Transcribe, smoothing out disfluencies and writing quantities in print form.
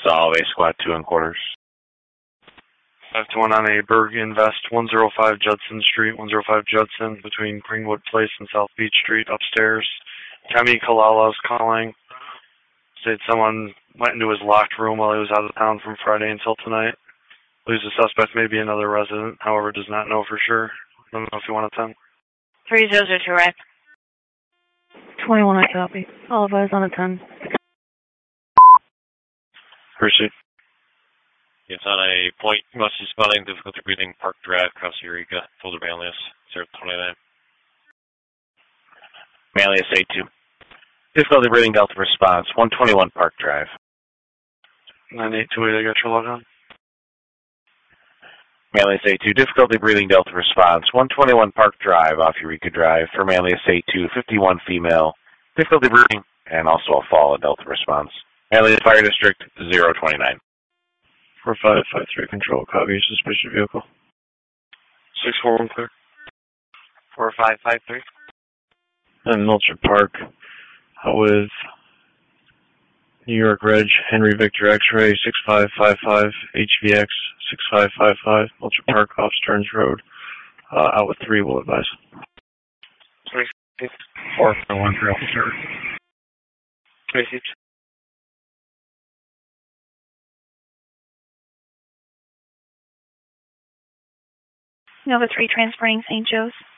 Solve A squad 2 and quarters. 5 to 1 on a Berg Invest, 105 Judson Street, 105 Judson, between Greenwood Place and South Beach Street, upstairs. Kemi Kalala's calling. Said someone went into his locked room while he was out of town from Friday until tonight. Believes the suspect may be another resident, however does not know for sure. Don't know if you want a 10. 3002, right? 21, I copy. All of us on a 10. Proceed. Yes, on a point, you must be spelling difficulty breathing Park Drive, Costa Rica, Folder Manlius, 029. Manlius A2. Difficulty breathing Delta response, 121 Park Drive. 9828, I got your log on. Manlius A2, difficulty breathing Delta response, 121 Park Drive off Eureka Drive for Manlius A2, 51 female, difficulty breathing, and also a fall at Delta response. Manlius Fire District, 029. 4553, control, copy, suspicious vehicle. 641 clear. 4553. And Milford Park with New York Reg, Henry Victor X-ray, 6555, HVX, 6555, Milford Park off Stearns Road, out with 3, will advise. 441 for officer. 26. Nova 3 transferring St. Joe's.